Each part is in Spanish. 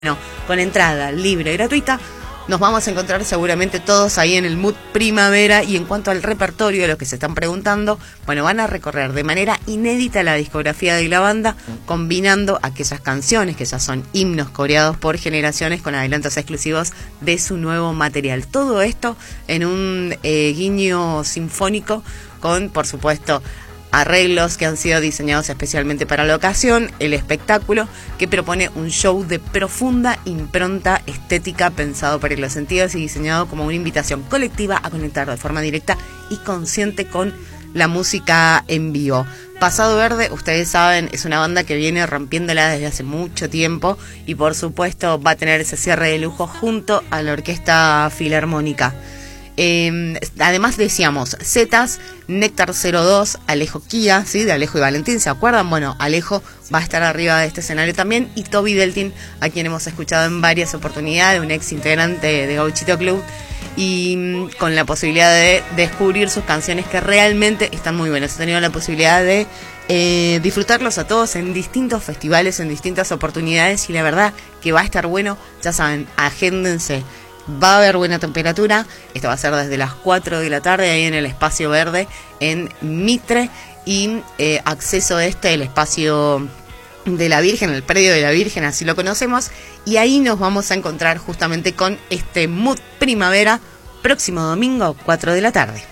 Bueno, con entrada libre y gratuita, nos vamos a encontrar seguramente todos ahí en el mood primavera. Y en cuanto al repertorio, lo que se están preguntando, bueno, van a recorrer de manera inédita la discografía de la banda, combinando aquellas canciones que ya son himnos coreados por generaciones con adelantos exclusivos de su nuevo material. Todo esto en un guiño sinfónico con, por supuesto, arreglos que han sido diseñados especialmente para la ocasión, el espectáculo que propone un show de profunda impronta estética pensado para los sentidos y diseñado como una invitación colectiva a conectar de forma directa y consciente con la música en vivo. Pasado Verde, ustedes saben, es una banda que viene rompiéndola desde hace mucho tiempo y por supuesto va a tener ese cierre de lujo junto a la Orquesta Filarmónica. Además decíamos Zetas, Néctar 02, Alejo Kia, ¿sí? De Alejo y Valentín, ¿se acuerdan? Bueno, Alejo va a estar arriba de este escenario también, y Toby Deltin, a quien hemos escuchado en varias oportunidades, un ex integrante de Gauchito Club, y con la posibilidad de descubrir sus canciones que realmente están muy buenas. He tenido la posibilidad de disfrutarlos a todos en distintos festivales, en distintas oportunidades, y la verdad que va a estar bueno. Ya saben, agéndense. Va a haber buena temperatura. Esto va a ser desde las 4 de la tarde ahí en el Espacio Verde en Mitre, y acceso el espacio de la Virgen, el predio de la Virgen, así lo conocemos, y ahí nos vamos a encontrar justamente con este mood primavera próximo domingo 4 de la tarde.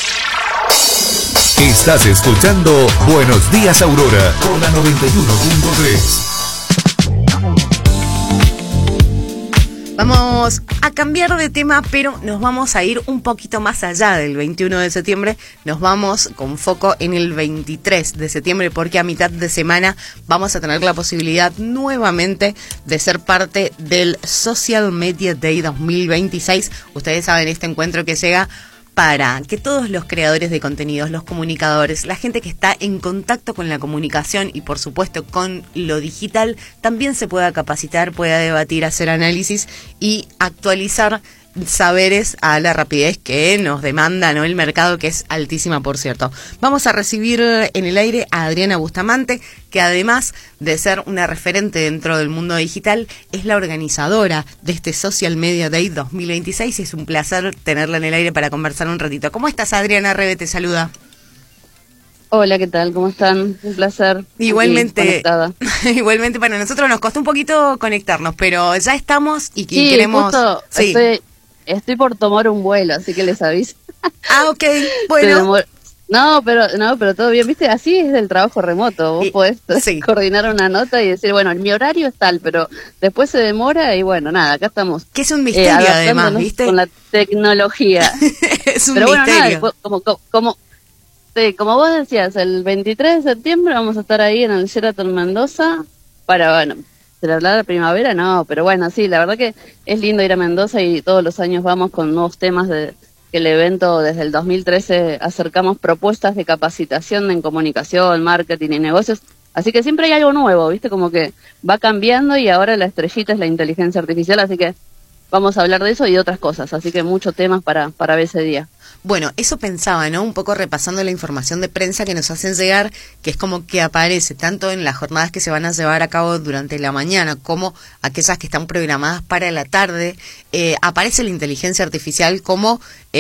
Estás escuchando Buenos Días Aurora por la 91.3. Vamos a cambiar de tema, pero nos vamos a ir un poquito más allá del 21 de septiembre. Nos vamos con foco en el 23 de septiembre, porque a mitad de semana vamos a tener la posibilidad nuevamente de ser parte del Social Media Day 2026. Ustedes saben, este encuentro que llega para que todos los creadores de contenidos, los comunicadores, la gente que está en contacto con la comunicación y por supuesto con lo digital, también se pueda capacitar, pueda debatir, hacer análisis y actualizar saberes a la rapidez que nos demanda, ¿no?, el mercado, que es altísima, por cierto. Vamos a recibir en el aire a Adriana Bustamante, que además de ser una referente dentro del mundo digital, es la organizadora de este Social Media Day 2026, y es un placer tenerla en el aire para conversar un ratito. ¿Cómo estás, Adriana? Rebe te saluda. Hola, ¿qué tal? ¿Cómo están? Un placer. Igualmente, igualmente para nosotros nos costó un poquito conectarnos, pero ya estamos y sí, queremos... Justo estoy por tomar un vuelo, así que les aviso. Ah, ok, bueno. No, pero todo bien, ¿viste? Así es el trabajo remoto. Vos podés coordinar una nota y decir, bueno, mi horario es tal, pero después se demora y bueno, nada, acá estamos. Que es un misterio además, ¿viste? Con la tecnología. Es un misterio. Bueno, nada, como vos decías, el 23 de septiembre vamos a estar ahí en el Sheraton Mendoza para, bueno, celebrar la primavera, no, pero bueno, sí, la verdad que es lindo ir a Mendoza y todos los años vamos con nuevos temas que el evento desde el 2013 acercamos propuestas de capacitación en comunicación, marketing y negocios, así que siempre hay algo nuevo, ¿viste? Como que va cambiando y ahora la estrellita es la inteligencia artificial, así que vamos a hablar de eso y de otras cosas, así que muchos temas para ver ese día. Bueno, eso pensaba, ¿no? Un poco repasando la información de prensa que nos hacen llegar, que es como que aparece tanto en las jornadas que se van a llevar a cabo durante la mañana como aquellas que están programadas para la tarde. Aparece la inteligencia artificial como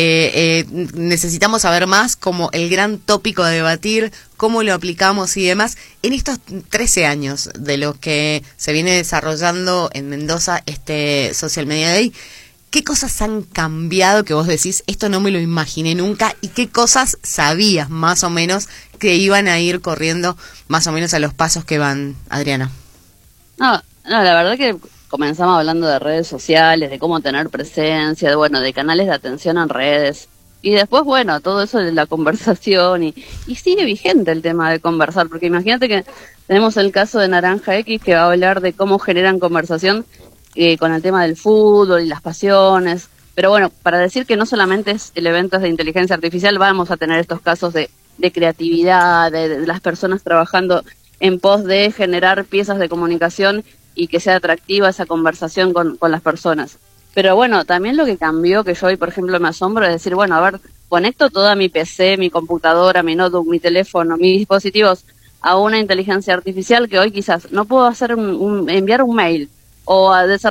necesitamos saber más, como el gran tópico de debatir, cómo lo aplicamos y demás. En estos 13 años de los que se viene desarrollando en Mendoza este Social Media Day, ¿qué cosas han cambiado que vos decís, esto no me lo imaginé nunca? ¿Y qué cosas sabías más o menos que iban a ir corriendo más o menos a los pasos que van, Adriana? No, la verdad que comenzamos hablando de redes sociales, de cómo tener presencia, de canales de atención en redes. Y después, bueno, todo eso de la conversación y sigue vigente el tema de conversar, porque imagínate que tenemos el caso de Naranja X, que va a hablar de cómo generan conversación con el tema del fútbol y las pasiones, pero bueno, para decir que no solamente es el evento de inteligencia artificial, vamos a tener estos casos de creatividad, de las personas trabajando en pos de generar piezas de comunicación y que sea atractiva esa conversación con las personas. Pero bueno, también lo que cambió, que yo hoy por ejemplo me asombro, es decir, bueno, a ver, conecto toda mi PC, mi computadora, mi notebook, mi teléfono, mis dispositivos a una inteligencia artificial que hoy quizás no puedo hacer enviar un mail, o a